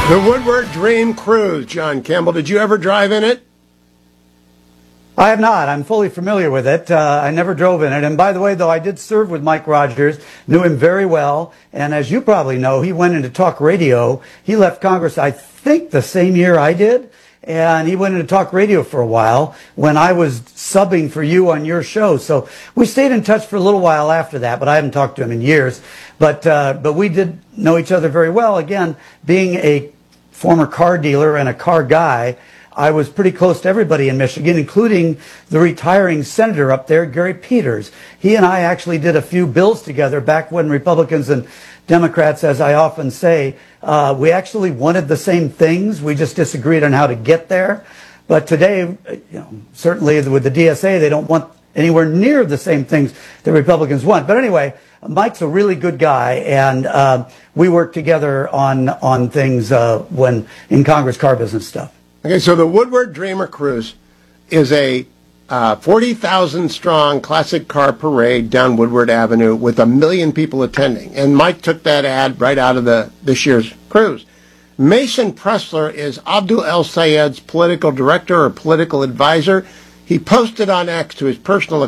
The Woodward Dream Cruise, John Campbell. Did you ever drive in it? I have not. I'm fully familiar with it. I never drove in it. And by the way, though, I did serve with Mike Rogers, knew him very well. And as you probably know, he went into talk radio. He left Congress, I think, the same year I did. And he went into talk radio for a while when I was subbing for you on your show. So we stayed in touch for a little while after that, but I haven't talked to him in years. But we did know each other very well. Again, being a former car dealer and a car guy, I was pretty close to everybody in Michigan, including the retiring senator up there, Gary Peters. He and I actually did a few bills together back when Republicans and Democrats, as I often say, we actually wanted the same things. We just disagreed on how to get there. But today, certainly with the DSA, they don't want anywhere near the same things that Republicans want. But anyway, Mike's a really good guy, and we worked together on things when in Congress car business stuff. Okay, so the Woodward Dreamer Cruise is a 40,000-strong classic car parade down Woodward Avenue with 1 million people attending. And Mike took that ad right out of this year's cruise. Mason Pressler is Abdul El Sayed's political director or political advisor. He posted on X to his personal